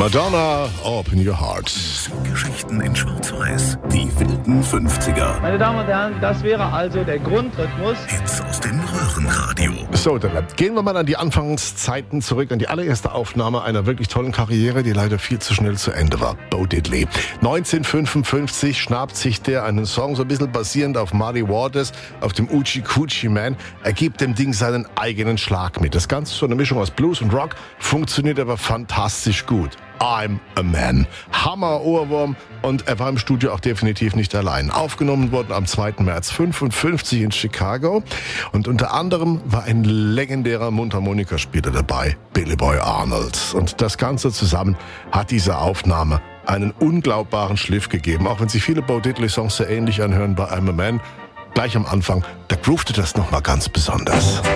Madonna, Open Your Heart. Geschichten in Schwarz-Weiß. Die wilden 50er. Meine Damen und Herren, das wäre also der Grundrhythmus. Hits aus dem Röhrenradio. So, dann gehen wir mal an die Anfangszeiten zurück, an die allererste Aufnahme einer wirklich tollen Karriere, die leider viel zu schnell zu Ende war. Bo Diddley. 1955 schnappt sich der einen Song, so ein bisschen basierend auf Muddy Waters, auf dem Oochie Coochie Man. Er gibt dem Ding seinen eigenen Schlag mit. Das Ganze ist so eine Mischung aus Blues und Rock, funktioniert aber fantastisch gut. I'm a Man. Hammer Ohrwurm, und er war im Studio auch definitiv nicht allein. Aufgenommen worden am 2. März 1955 in Chicago, und unter anderem war ein legendärer Mundharmonikaspieler dabei, Billy Boy Arnold. Und das Ganze zusammen hat diese Aufnahme einen unglaubaren Schliff gegeben, auch wenn sich viele Bo Diddley Songs sehr ähnlich anhören bei I'm a Man. Gleich am Anfang, da groovte das nochmal ganz besonders.